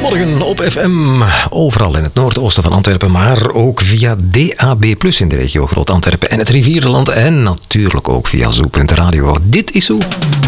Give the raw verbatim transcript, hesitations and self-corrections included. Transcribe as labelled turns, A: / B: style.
A: Goedemorgen op F M. Overal in het noordoosten van Antwerpen, maar ook via D A B plus in de regio Groot-Antwerpen en het Rivierenland. En natuurlijk ook via Zo punt radio. Dit is Zo.